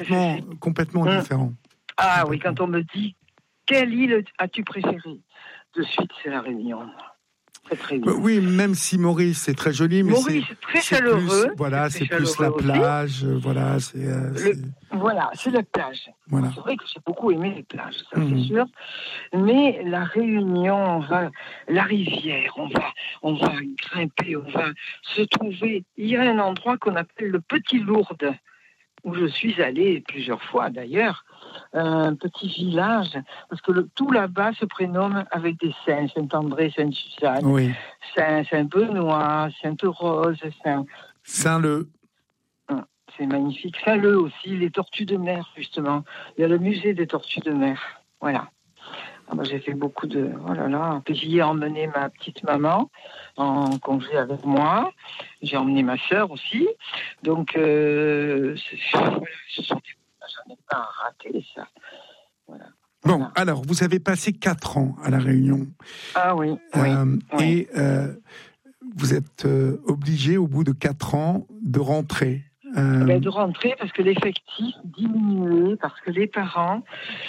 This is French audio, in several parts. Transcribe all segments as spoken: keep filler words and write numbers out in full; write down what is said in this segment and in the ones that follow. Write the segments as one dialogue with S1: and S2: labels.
S1: complètement, complètement
S2: Hum.
S1: différent.
S2: Ah oui, quand on me dit quelle île as-tu préférée, de suite c'est la Réunion. Cette Réunion.
S1: Oui, même si Maurice c'est très joli, mais
S2: Maurice,
S1: c'est
S2: très
S1: c'est
S2: chaleureux.
S1: plus, voilà,
S2: c'est
S1: c'est
S2: très
S1: plus la
S2: chaleureux aussi.
S1: plage, euh, voilà, c'est, euh,
S2: Le-
S1: c'est-
S2: Voilà, c'est la plage.
S1: voilà.
S2: C'est vrai que j'ai beaucoup aimé les plages, ça
S1: Mhm.
S2: c'est sûr. Mais la Réunion, on va, la rivière, on va, on va grimper, on va se trouver. Il y a un endroit qu'on appelle le Petit Lourdes, où je suis allée plusieurs fois d'ailleurs. Un petit village, parce que le, tout là-bas se prénomme avec des saints, Saint-André, Sainte-Suzanne,
S1: Oui.
S2: Saint, Saint-Benoît, Sainte-Rose, Saint...
S1: Saint-Leu.
S2: C'est magnifique. Saint-Leu aussi, les tortues de mer, justement. Il y a le musée des tortues de mer. Voilà. Ah bah, j'ai fait beaucoup de... Oh là là. Puis j'y ai emmené ma petite maman en congé avec moi. J'ai emmené ma sœur aussi. Donc, euh, c'est... Voilà, ce sont des... J'en ai pas raté, ça. Voilà.
S1: Bon,
S2: Voilà.
S1: alors, vous avez passé quatre ans à La Réunion.
S2: Ah oui, oui.
S1: Euh,
S2: oui.
S1: Et euh, vous êtes euh, obligé, au bout de quatre ans, de rentrer. Euh,
S2: Ben, de rentrer parce que l'effectif diminuait, parce que les parents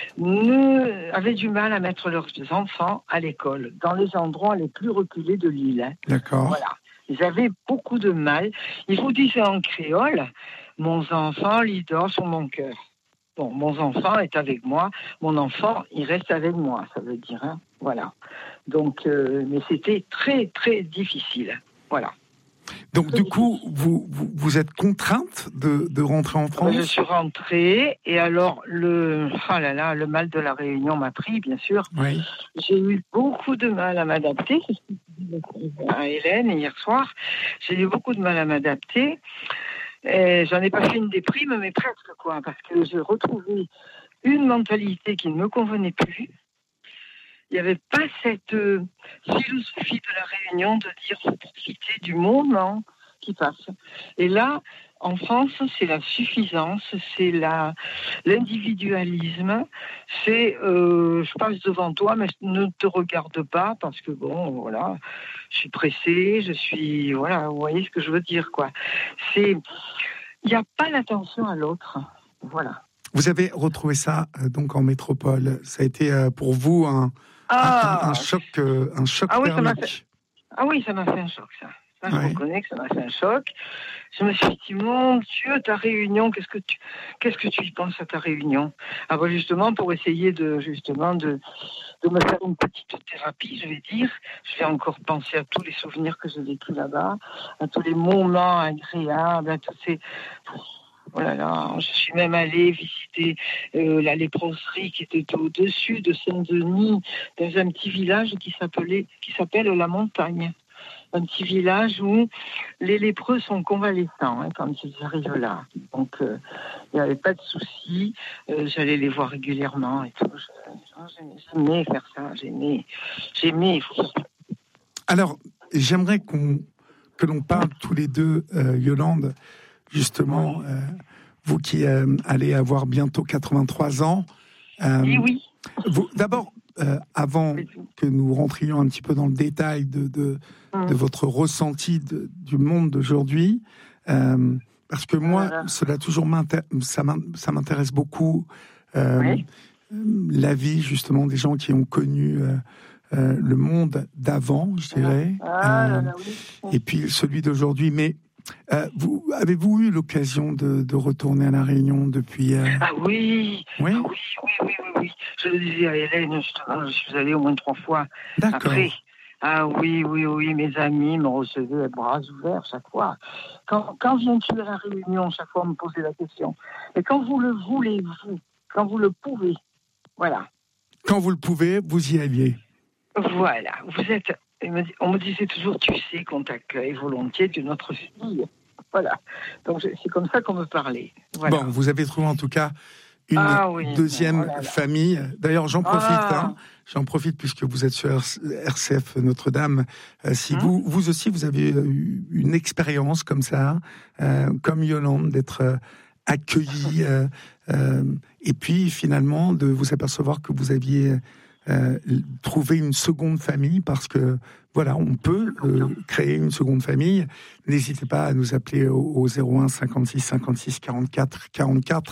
S2: ne, avaient du mal à mettre leurs enfants à l'école, dans les endroits les plus reculés de l'île. Hein.
S1: D'accord.
S2: Voilà. Ils avaient beaucoup de mal. Ils vous disaient en créole, mon enfant, il dort sur mon cœur. Bon, mon enfant est avec moi, mon enfant, il reste avec moi, ça veut dire. Hein. Voilà. Donc, euh, mais c'était très, très difficile. Voilà.
S1: Donc, du coup, vous, vous, vous êtes contrainte de, de rentrer en France ?
S2: Je suis rentrée, et alors, le, oh là là, le mal de la Réunion m'a pris, bien sûr.
S1: Oui.
S2: J'ai eu beaucoup de mal à m'adapter, c'est ce que je disais à Hélène hier soir. J'ai eu beaucoup de mal à m'adapter. Et j'en ai pas fait une déprime, mais presque, quoi, parce que j'ai retrouvé une mentalité qui ne me convenait plus. Il n'y avait pas cette euh, philosophie de la Réunion de dire faut profiter du moment qui passe. Et là, en France, c'est la suffisance, c'est la, l'individualisme, c'est euh, je passe devant toi, mais je ne te regarde pas parce que bon, voilà, je suis pressée, je suis, voilà, vous voyez ce que je veux dire, quoi. C'est, il n'y a pas l'attention à l'autre, voilà.
S1: Vous avez retrouvé ça euh, donc en métropole. Ça a été euh, pour vous un,
S2: Ah,
S1: un, un choc, euh, un choc
S2: ah oui, ça m'a
S1: thermique.
S2: fait, ah oui, ça m'a fait un choc, ça. Ça, je
S1: Ouais.
S2: reconnais que ça m'a fait un choc. Je me suis dit, mon Dieu, ta réunion, qu'est-ce que tu, qu'est-ce que tu y penses à ta réunion? Ah bah justement, pour essayer de, justement, de, de me faire une petite thérapie, je vais dire. Je vais encore penser à tous les souvenirs que j'ai vécus là-bas, à tous les moments agréables, à tous ces... Oh là là, je suis même allée visiter euh, la léproserie qui était au-dessus de Saint-Denis, dans un petit village qui s'appelait, qui s'appelle La Montagne. Un petit village où les lépreux sont convalescents hein, quand ils arrivent là. Donc, il euh, n'y avait pas de souci. Euh, j'allais les voir régulièrement et tout. J'aimais faire ça. J'aimais. J'aimais. Il faut faire ça.
S1: Alors, j'aimerais qu'on, que l'on parle tous les deux, euh, Yolande, justement, euh, vous qui euh, allez avoir bientôt quatre-vingt-trois ans. Euh,
S2: Oui, oui.
S1: Vous, d'abord, euh, avant que nous rentrions un petit peu dans le détail de, de, mmh. de votre ressenti de, du monde d'aujourd'hui, euh, parce que moi, voilà. cela toujours m'intér- ça, ça m'intéresse beaucoup, euh, oui. la vie justement des gens qui ont connu euh, euh, le monde d'avant, je dirais,
S2: ah, là, là, oui.
S1: et puis celui d'aujourd'hui. Mais Euh, vous, avez-vous eu l'occasion de, de retourner à La Réunion depuis euh...
S2: Ah oui,
S1: oui,
S2: ah oui, oui, oui, oui, oui. Je le disais à Hélène, justement, je suis allée au moins trois fois.
S1: D'accord.
S2: Après. Ah oui, oui, oui, mes amis me recevaient bras ouverts chaque fois. Quand, quand viens-tu à La Réunion, chaque fois on me posait la question. Et quand vous le voulez, vous, quand vous le pouvez, voilà.
S1: Quand vous le pouvez, vous y alliez.
S2: Voilà, vous êtes... On me disait toujours, tu sais qu'on t'accueille volontiers de notre fille. Voilà. Donc c'est comme ça qu'on me parlait. Voilà.
S1: Bon, vous avez trouvé en tout cas une
S2: ah, oui.
S1: deuxième oh là là. famille. D'ailleurs, j'en profite,
S2: ah.
S1: hein, j'en profite puisque vous êtes sur R C F Notre-Dame. Euh, si hum. vous, vous aussi, vous avez eu une expérience comme ça, euh, comme Yolande, d'être euh, accueillie, euh, euh, et puis finalement de vous apercevoir que vous aviez Euh, trouver une seconde famille, parce que voilà, on peut euh, créer une seconde famille. N'hésitez pas à nous appeler au, au zéro un cinquante-six cinquante-six quarante-quatre quarante-quatre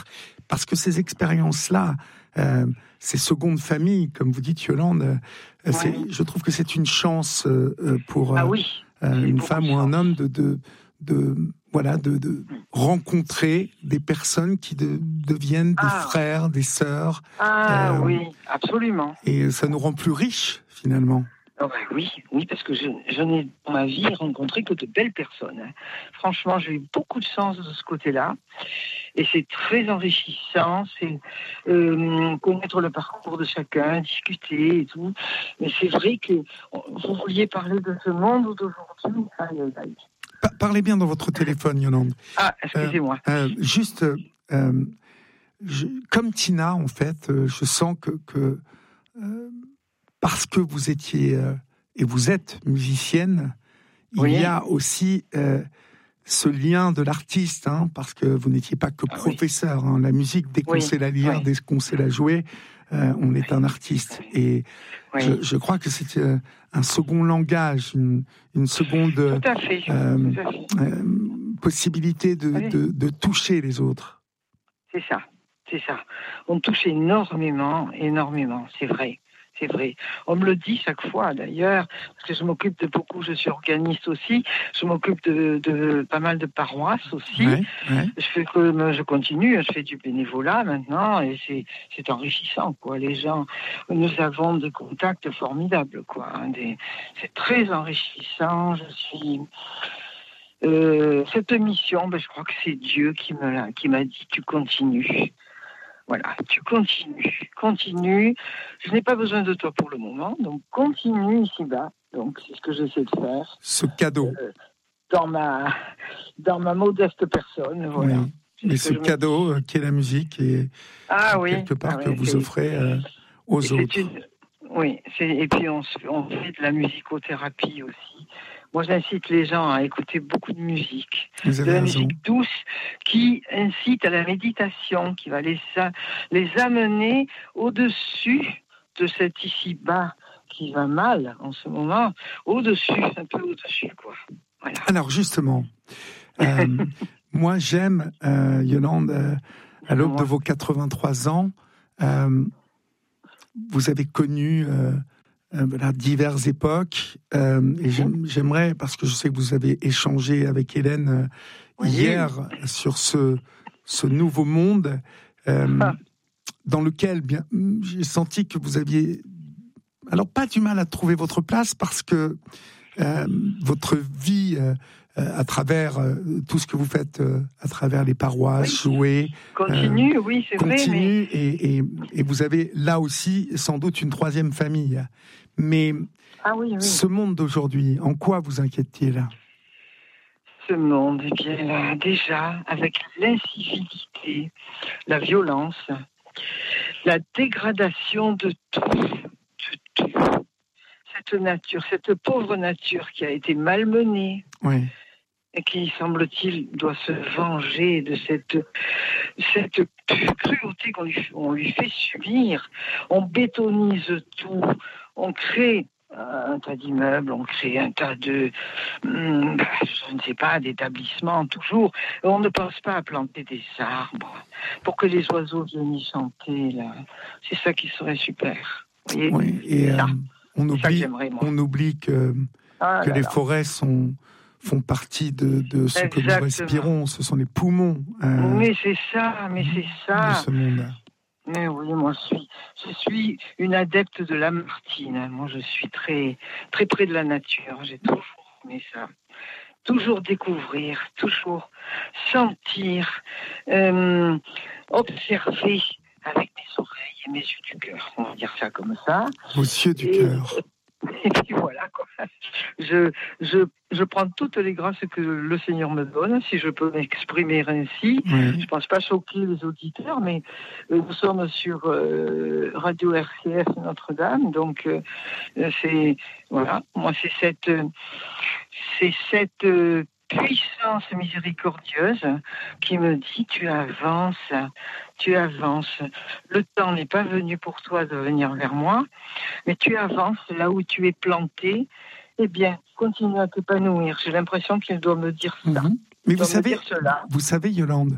S1: parce que ces expériences-là, euh, ces secondes familles, comme vous dites, Yolande, euh, ouais. c'est, je trouve que c'est une chance euh, pour euh,
S2: ah oui,
S1: euh, une femme ou un homme de, de, de, voilà, de, de rencontrer des personnes qui de, deviennent des
S2: ah.
S1: frères, des sœurs.
S2: Ah euh, oui, absolument.
S1: Et ça nous rend plus riches, finalement.
S2: Oh ben oui, oui, parce que je, je n'ai dans ma vie rencontré que de belles personnes. Hein. Franchement, j'ai eu beaucoup de chance de ce côté-là. Et c'est très enrichissant, c'est euh, connaître le parcours de chacun, discuter et tout. Mais c'est vrai que vous vouliez parler de ce monde d'aujourd'hui. Aïe, aïe, aïe.
S1: Pa- parlez bien dans votre téléphone, Yolande.
S2: Ah, excusez-moi.
S1: Euh, euh, juste, euh, je, comme Tina, en fait, euh, je sens que... que euh, parce que vous étiez euh, et vous êtes musicienne, oui. il y a aussi euh, ce lien de l'artiste, hein, parce que vous n'étiez pas que professeur. Hein, la musique, dès qu'on oui. sait la lire, oui. dès qu'on sait la jouer, euh, on est un artiste. Et oui. je, je crois que c'est euh, un second langage, une, une seconde
S2: Tout à fait.
S1: Euh,
S2: Tout à fait.
S1: Euh, possibilité de, oui. de, de toucher les autres.
S2: C'est ça, c'est ça. On touche énormément, énormément, c'est vrai. C'est vrai. On me le dit chaque fois, d'ailleurs, parce que je m'occupe de beaucoup, je suis organiste aussi, je m'occupe de, de pas mal de paroisses aussi. Ouais, ouais. Je fais que, je continue, je fais du bénévolat maintenant, et c'est, c'est enrichissant, quoi. Les gens, nous avons des contacts formidables, quoi. Des, c'est très enrichissant. Je suis, euh, cette mission, ben, je crois que c'est Dieu qui me l'a, qui m'a dit, tu continues. Voilà, tu continues, continue. Je n'ai pas besoin de toi pour le moment, donc continue ici-bas. Donc c'est ce que j'essaie de faire.
S1: Ce cadeau. Euh,
S2: dans ma dans ma modeste personne, voilà.
S1: Oui. Mais ce cadeau euh, qui est la musique et
S2: ah, oui.
S1: quelque part
S2: ah, oui,
S1: que vous offrez euh, aux
S2: et
S1: autres.
S2: C'est une... Oui, c'est... et puis on, on fait de la musicothérapie aussi. Moi, j'incite les gens à écouter beaucoup de musique,
S1: de la
S2: raison. musique douce, qui incite à la méditation, qui va les, les amener au-dessus de cet ici-bas qui va mal en ce moment, au-dessus, un peu au-dessus, quoi. Voilà.
S1: Alors, justement, euh, moi, j'aime, euh, Yolande, euh, à l'aube de vos quatre-vingt-trois ans, euh, vous avez connu... Euh, Euh, voilà, diverses époques. Euh, et j'aime, j'aimerais, parce que je sais que vous avez échangé avec Hélène euh, oui. hier sur ce, ce nouveau monde euh, ah. dans lequel bien, j'ai senti que vous aviez, alors pas du mal à trouver votre place, parce que euh, votre vie euh, à travers euh, tout ce que vous faites euh, à travers les paroisses, oui. jouer
S2: continue, euh, oui, c'est
S1: continue,
S2: vrai. Mais...
S1: Et, et, et vous avez là aussi sans doute une troisième famille. Mais
S2: ah oui, oui.
S1: ce monde d'aujourd'hui, en quoi vous inquiète-t-il ?
S2: Ce monde, eh bien là, déjà, avec l'incivilité, la violence, la dégradation de tout, de tout. Cette nature, cette pauvre nature qui a été malmenée,
S1: oui.
S2: et qui, semble-t-il, doit se venger de cette, cette cruauté qu'on lui, on lui fait subir. On bétonise tout, on crée un tas d'immeubles, on crée un tas de, je ne sais pas, d'établissements toujours. On ne pense pas à planter des arbres pour que les oiseaux viennent y chanter, là. C'est ça qui serait super. Vous voyez,
S1: oui, et euh, on, oublie, on oublie que, ah, que les là. forêts sont... font partie de, de ce Exactement. que nous respirons, ce sont les poumons.
S2: Euh, mais c'est ça, mais c'est ça.
S1: De ce monde.
S2: Mais oui, moi je suis, je suis une adepte de Lamartine. Moi je suis très, très près de la nature. J'ai toujours aimé ça. Toujours découvrir, toujours sentir, euh, observer avec mes oreilles et mes yeux du cœur. On va dire ça comme ça.
S1: Vos yeux du
S2: et,
S1: cœur.
S2: Et puis voilà, quoi. Je, je, je prends toutes les grâces que le Seigneur me donne, si je peux m'exprimer ainsi. Oui. Je ne pense pas choquer les auditeurs, mais euh, nous sommes sur euh, Radio R C F Notre-Dame, donc euh, c'est, voilà, moi c'est cette, c'est cette euh, puissance miséricordieuse qui me dit tu avances, tu avances. Le temps n'est pas venu pour toi de venir vers moi, mais tu avances là où tu es planté. Eh bien, continue à t'épanouir. J'ai l'impression qu'il doit me dire ça.
S1: Mmh. Mais vous savez, vous savez, Yolande,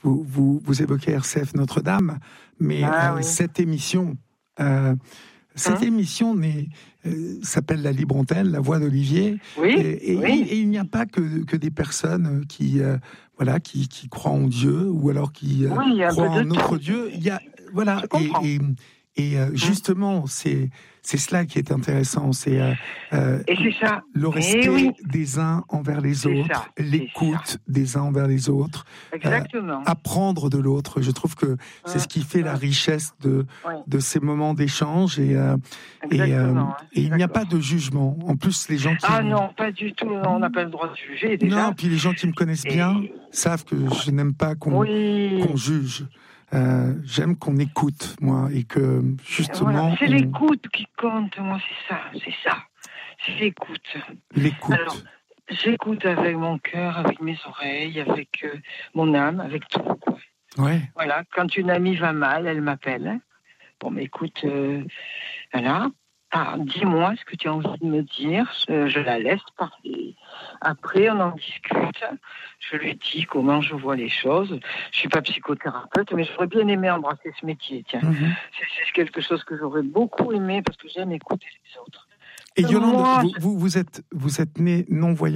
S1: vous, vous, vous évoquez R C F Notre-Dame, mais
S2: ah,
S1: euh,
S2: oui.
S1: cette émission, euh, cette hein? émission n'est, euh, s'appelle La Libre Antenne, La Voix d'Olivier.
S2: Oui,
S1: et, et,
S2: oui.
S1: et, et il n'y a pas que, que des personnes qui, euh, voilà, qui, qui croient en Dieu ou alors qui euh,
S2: oui,
S1: croient en notre Dieu. Il y a, voilà, et, et, et euh, justement, c'est c'est cela qui est intéressant, c'est euh, euh,
S2: et c'est ça.
S1: le respect
S2: oui.
S1: des uns envers les
S2: c'est
S1: autres,
S2: ça.
S1: l'écoute des uns envers les autres,
S2: exactement.
S1: Euh, apprendre de l'autre. Je trouve que c'est ce qui fait la richesse de
S2: oui.
S1: de ces moments d'échange et euh, et, euh, et il n'y a pas de jugement. En plus, les gens qui
S2: ah non, pas du tout. On n'a pas le droit de juger déjà.
S1: Non, puis les gens qui me connaissent bien et... savent que je n'aime pas qu'on
S2: oui.
S1: qu'on juge. Euh, j'aime qu'on écoute, moi, et que justement...
S2: Voilà. C'est
S1: on...
S2: l'écoute qui compte, moi, c'est ça, c'est ça. C'est l'écoute.
S1: L'écoute.
S2: Alors, j'écoute avec mon cœur, avec mes oreilles, avec euh, mon âme, avec tout.
S1: Ouais.
S2: Voilà, quand une amie va mal, elle m'appelle. Bon, mais écoute, euh, voilà. Ah, dis-moi ce que tu as envie de me dire. Je, je la laisse parler. Après, on en discute. Je lui dis comment je vois les choses. Je suis pas psychothérapeute, mais j'aurais bien aimé embrasser ce métier. Tiens, mm-hmm. c'est, c'est quelque chose que j'aurais beaucoup aimé parce que j'aime écouter les autres.
S1: Et Yolande, moi, vous, je... vous, vous êtes vous êtes née non-voyante ?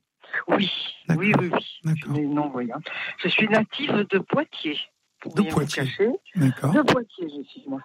S2: Oui,
S1: D'accord.
S2: oui, oui, oui.
S1: D'accord.
S2: Je suis non-voyante. Je suis native de Poitiers.
S1: De Poitiers. D'accord.
S2: De Poitiers, je suis moi.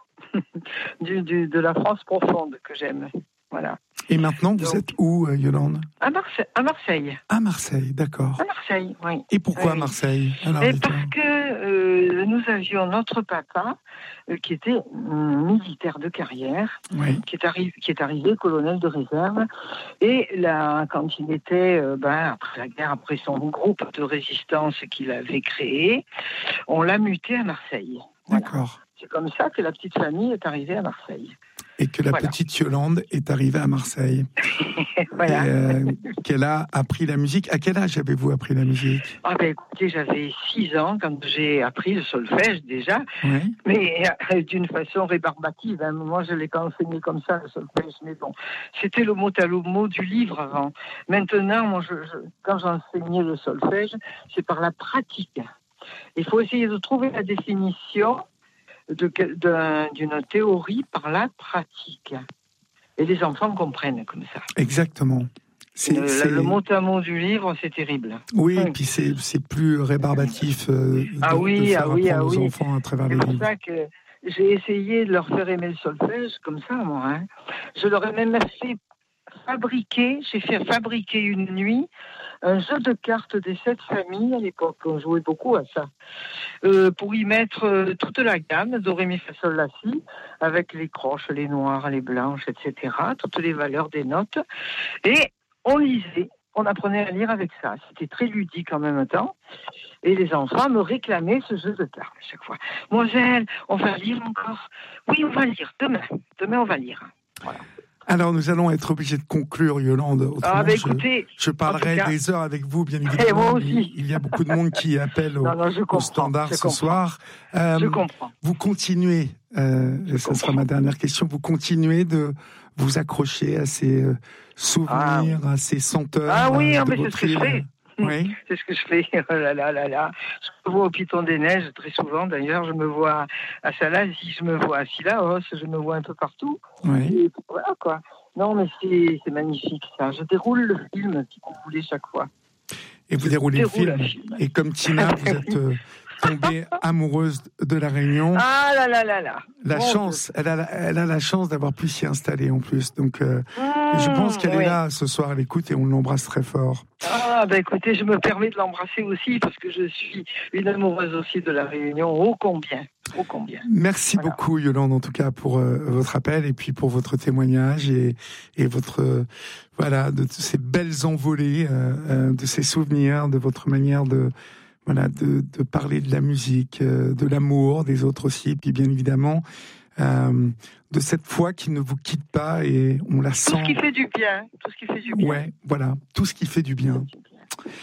S2: du, du, de la France profonde que j'aime. Voilà.
S1: Et maintenant, vous Donc, êtes où, Yolande ?
S2: À Marseille. À Marseille,
S1: à Marseille, d'accord.
S2: À Marseille, oui.
S1: Et pourquoi
S2: oui.
S1: Marseille ?
S2: Alors, Et Parce que euh, nous avions notre papa, euh, qui était euh, militaire de carrière,
S1: oui.
S2: qui, est arri- qui est arrivé colonel de réserve. Et là, quand il était, euh, ben, après la guerre, après son groupe de résistance qu'il avait créé, on l'a muté à Marseille. Voilà.
S1: D'accord.
S2: C'est comme ça que la petite famille est arrivée à Marseille.
S1: Et que la voilà. petite Yolande est arrivée à Marseille.
S2: Voilà.
S1: Et euh, qu'elle a appris la musique. À quel âge avez-vous appris la musique ?
S2: Ah ben écoutez, j'avais six ans quand j'ai appris le solfège déjà,
S1: oui.
S2: mais euh, d'une façon rébarbative. Hein. Moi, je l'ai enseigné comme ça, le solfège, mais bon, c'était le mot à le mot du livre avant. Maintenant, moi, je, je, quand j'enseignais le solfège, c'est par la pratique. Il faut essayer de trouver la définition De, de, d'une théorie par la pratique. Et les enfants comprennent comme ça.
S1: Exactement.
S2: C'est, le, c'est... le mot à mot du livre, c'est terrible.
S1: Oui, et puis c'est, c'est plus rébarbatif euh, de,
S2: ah oui,
S1: de faire
S2: ah oui,
S1: apprendre
S2: ah
S1: aux
S2: oui.
S1: enfants à travers
S2: c'est
S1: les livres.
S2: C'est pour ça que j'ai essayé de leur faire aimer le solfège, comme ça, moi. Hein. Je leur ai même fait fabriquer, j'ai fait fabriquer une nuit un jeu de cartes des sept familles, à l'époque, on jouait beaucoup à ça, euh, pour y mettre euh, toute la gamme, do, ré, mi, fa, sol, la, si, avec les croches, les noires, les blanches, et cetera, toutes les valeurs des notes, et on lisait, on apprenait à lire avec ça, c'était très ludique en même temps, et les enfants me réclamaient ce jeu de cartes à chaque fois. Moselle, on va lire encore ? Oui, on va lire, demain, demain on va lire, voilà.
S1: Alors, nous allons être obligés de conclure, Yolande. Autrement,
S2: ah, bah, écoutez,
S1: je, je parlerai cas, des heures avec vous, bien évidemment.
S2: Et moi aussi.
S1: Il y a beaucoup de monde qui appelle au,
S2: non, non,
S1: au standard ce
S2: comprends.
S1: soir. Euh,
S2: je comprends.
S1: Vous continuez, euh,
S2: je
S1: ça
S2: comprends.
S1: sera ma dernière question, vous continuez de vous accrocher à ces euh, souvenirs,
S2: ah,
S1: à ces senteurs.
S2: Ah oui,
S1: euh,
S2: mais c'est ce que je fais.
S1: Oui.
S2: C'est ce que je fais. Oh là là là là. Je me vois au Piton des Neiges très souvent. D'ailleurs, je me vois à Salazie, je me vois à Sillaos, je me vois un peu partout.
S1: Oui.
S2: Et voilà quoi. Non, mais c'est, c'est magnifique ça. Je déroule le film si vous voulez chaque fois.
S1: Et vous déroulez le film. film. Et comme Tina, vous êtes euh, tombée amoureuse de La Réunion.
S2: Ah là là là là.
S1: La
S2: Mon
S1: chance, elle a, elle a la chance d'avoir pu s'y installer en plus. Donc, euh,
S2: mmh,
S1: je pense qu'elle
S2: oui.
S1: est là ce soir à l'écoute et on l'embrasse très fort.
S2: Ah, ben écoutez, je me permets de l'embrasser aussi parce que je suis une amoureuse aussi de La Réunion. Oh combien, oh combien.
S1: Merci
S2: voilà.
S1: beaucoup Yolande en tout cas pour euh, votre appel et puis pour votre témoignage et, et votre euh, voilà de, de ces belles envolées, euh, euh, de ces souvenirs, de votre manière de voilà de, de parler de la musique, euh, de l'amour, des autres aussi, puis bien évidemment euh, de cette foi qui ne vous quitte pas et on la sent.
S2: Tout ce qui fait du bien, tout ce qui fait du bien.
S1: Ouais, voilà, tout ce qui fait du bien.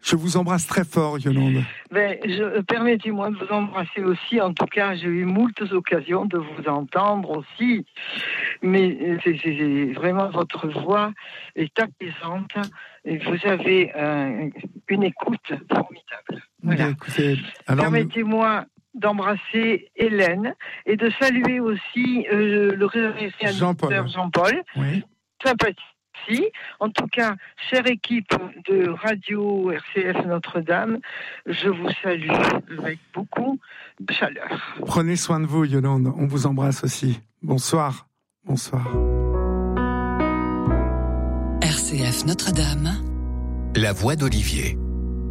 S1: Je vous embrasse très fort, Yolande.
S2: Ben, je, permettez-moi de vous embrasser aussi. En tout cas, j'ai eu moultes occasions de vous entendre aussi. Mais c'est, c'est, vraiment, votre voix est apaisante et vous avez euh, une écoute formidable. Voilà.
S1: Écoutez, alors
S2: permettez-moi d'embrasser Hélène et de saluer aussi euh, le réalisateur Jean-Paul. Jean-Paul.
S1: Oui.
S2: Sympathie. En tout cas, chère équipe de Radio R C F Notre-Dame, je vous salue avec beaucoup de chaleur.
S1: Prenez soin de vous, Yolande. On vous embrasse aussi. Bonsoir. Bonsoir.
S3: R C F Notre-Dame.
S4: La voix d'Olivier.